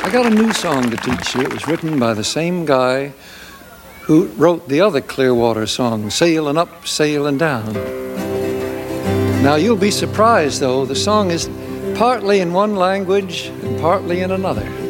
I got a new song to teach you. It was written by the same guy who wrote the other Clearwater song, Sailing Up, Sailing Down. Now, you'll be surprised, though. The song is partly in one language and partly in another.